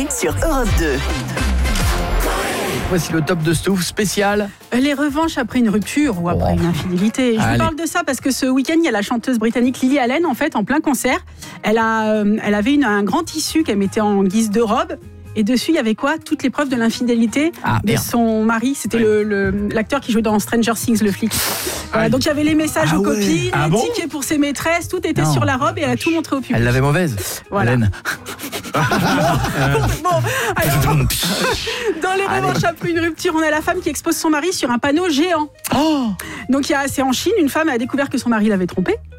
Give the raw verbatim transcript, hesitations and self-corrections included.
sur Europe deux. Voici le top de Stouff spécial. Les revanches après une rupture ou après Oh. une infidélité. Je Allez. vous parle de ça parce que ce week-end, il y a la chanteuse britannique Lily Allen, en fait, en plein concert. Elle, a, euh, elle avait une, un grand tissu qu'elle mettait en guise de robe. Et dessus, il y avait quoi? Toutes les preuves de l'infidélité Ah, de merde. son mari. C'était le, le- l'acteur qui jouait dans Stranger Things, le flic. Voilà, Aïe. donc il y avait les messages Ah aux ouais. copines, Ah les bon tickets pour ses maîtresses, tout était Non. sur la robe et elle a tout montré au public. Elle l'avait mauvaise. Voilà. Hélène. Bon, alors, dans les Allez. revanches après une rupture, on a la femme qui expose son mari sur un panneau géant. Oh. Donc il y a, c'est en Chine, une femme a découvert que son mari l'avait trompée.